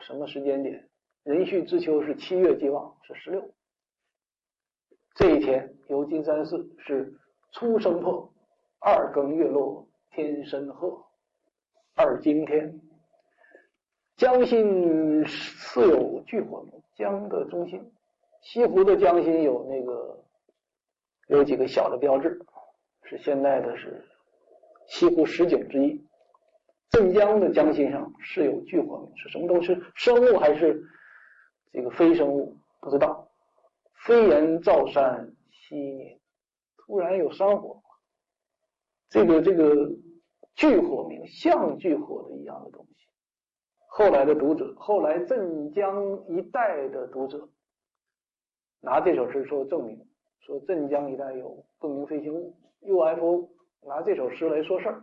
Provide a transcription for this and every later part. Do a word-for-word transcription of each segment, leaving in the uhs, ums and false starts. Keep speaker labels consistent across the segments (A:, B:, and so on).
A: 什么时间点？壬戌之秋是七月既旺，是十六。这一天游金山寺是初升破，二更月落，天申鹤，二惊天。江心似有巨火明，江的中心，西湖的江心有那个有几个小的标志，是现在的是西湖十景之一。镇江的江心上是有巨火明，是什么东西？生物还是这个非生物？不知道。飞檐照山夕年，突然有山火，这个这个巨火明，像巨火的一样的东西。后来的读者，后来镇江一带的读者，拿这首诗说证明，说镇江一带有不明飞行物 U F O， 拿这首诗来说事儿。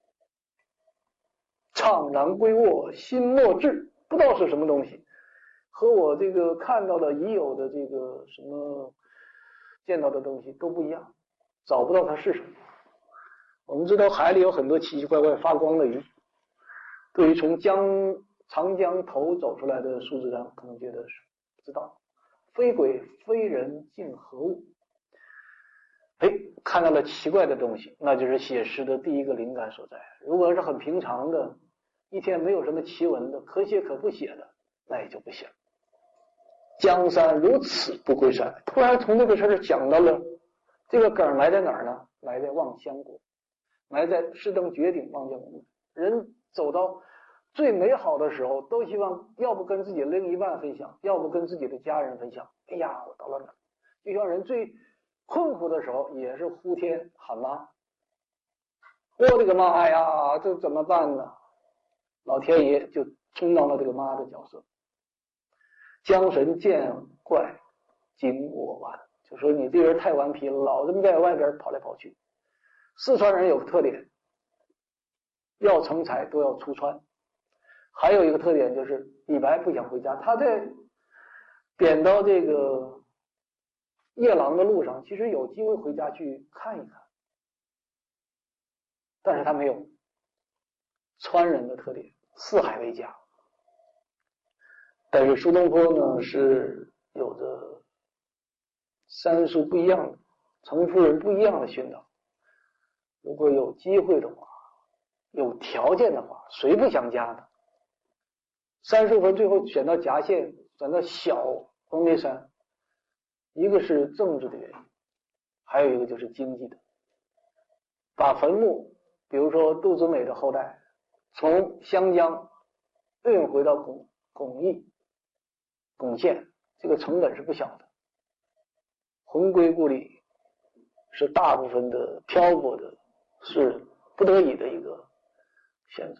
A: 怅然归卧心莫至，不知道是什么东西，和我这个看到的已有的这个什么见到的东西都不一样，找不到它是什么。我们知道海里有很多奇奇怪怪发光的鱼，对于从江长江头走出来的数字人可能觉得是不知道，非鬼非人竟何物。哎，看到了奇怪的东西，那就是写诗的第一个灵感所在。如果是很平常的，一天没有什么奇闻的，可写可不写的，那也就不写了。江山如此不归山，突然从这个事儿讲到了这个梗埋在哪儿呢？埋在望乡国，埋在士登绝顶望江国。人走到最美好的时候，都希望要不跟自己的另一半分享，要不跟自己的家人分享。哎呀，我到了哪儿？就像人最困苦的时候，也是呼天喊妈。我的个妈呀，这怎么办呢？老天爷就充当了这个妈的角色。江神见怪惊我顽，就说你这人太顽皮了，老这么在外边跑来跑去。四川人有个特点，要成才都要出川。还有一个特点就是李白不想回家，他在贬到这个夜郎的路上，其实有机会回家去看一看，但是他没有。川人的特点，四海为家。但是苏东坡呢，是有着三叔不一样的，程夫人不一样的熏陶。如果有机会的话，有条件的话，谁不想家呢？三叔坟最后选到夹县，选到小峨眉山，一个是政治的原因，还有一个就是经济的。把坟墓，比如说杜子美的后代，从湘江运回到巩巩义、巩县，这个成本是不小的。魂归故里是大部分的漂泊的，是不得已的一个选择。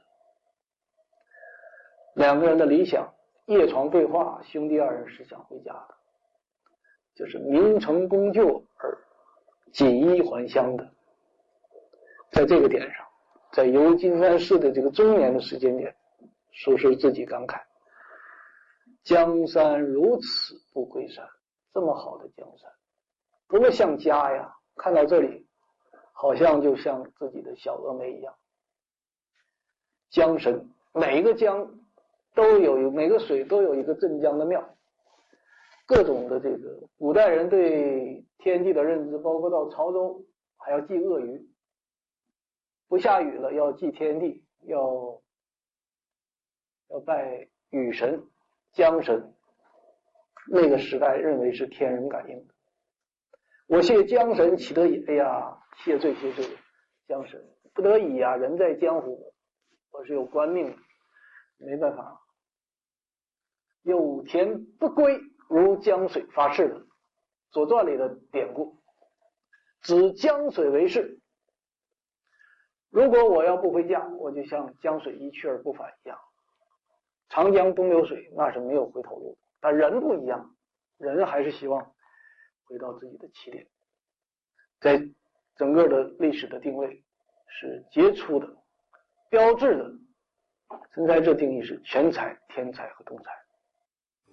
A: 两个人的理想，夜床对话，兄弟二人是想回家的，就是名成功就而锦衣还乡的。在这个点上，在游金山寺的这个中年的时间点，说是自己感慨，江山如此不归山，这么好的江山，多么像家呀！看到这里，好像就像自己的小峨眉一样。江神，每一个江都有，每个水都有一个镇江的庙。各种的这个古代人对天地的认知，包括到潮州还要祭鳄鱼，不下雨了要祭天地，要要拜雨神、江神。那个时代认为是天人感应的。我谢江神岂得已？哎呀，谢罪谢罪，江神不得已啊，人在江湖，我是有官命的，没办法。有田不归，如江水发誓的，《左传》里的典故，指江水为誓。如果我要不回家，我就像江水一去而不返一样。长江东流水，那是没有回头路的。但人不一样，人还是希望回到自己的起点。在整个的历史的定位是杰出的、标志的。真才这定义是全才、天才和通才。